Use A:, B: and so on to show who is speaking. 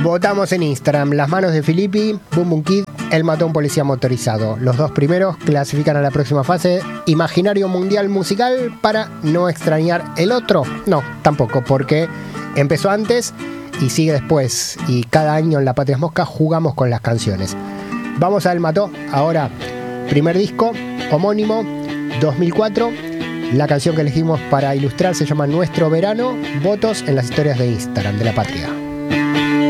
A: Votamos en Instagram. Las manos de Filippi, Boom Boom Kid, El mató a un policía motorizado. Los dos primeros clasifican a la próxima fase. Imaginario mundial musical para no extrañar el otro. No, tampoco, porque empezó antes y sigue después. Y cada año en La Patria Mosca jugamos con las canciones. Vamos a El mató. Ahora, primer disco, homónimo, 2004. La canción que elegimos para ilustrar se llama Nuestro Verano. Votos en las historias de Instagram de La Patria.